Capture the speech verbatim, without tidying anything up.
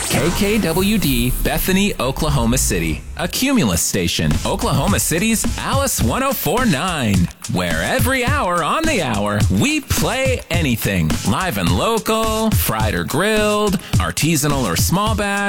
K K W D, Bethany, Oklahoma City. A Cumulus station. Oklahoma City's Alice one oh four point nine. Where every hour on the hour, we play anything. Live and local, fried or grilled, artisanal or small batch.